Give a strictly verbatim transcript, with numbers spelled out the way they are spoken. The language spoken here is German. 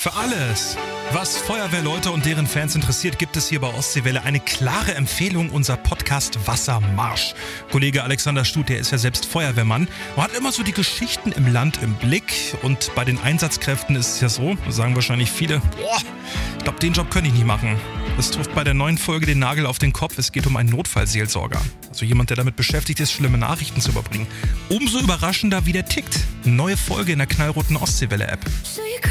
Für alles, was Feuerwehrleute und deren Fans interessiert, gibt es hier bei Ostseewelle eine klare Empfehlung, unser Podcast Wassermarsch. Kollege Alexander Stut, der ist ja selbst Feuerwehrmann und hat immer so die Geschichten im Land im Blick. Und bei den Einsatzkräften ist es ja so, da sagen wahrscheinlich viele, boah, ich glaube, den Job könnte ich nicht machen. Das trifft bei der neuen Folge den Nagel auf den Kopf. Es geht um einen Notfallseelsorger. Also jemand, der damit beschäftigt ist, schlimme Nachrichten zu überbringen. Umso überraschender, wie der tickt. Neue Folge in der knallroten Ostseewelle-App.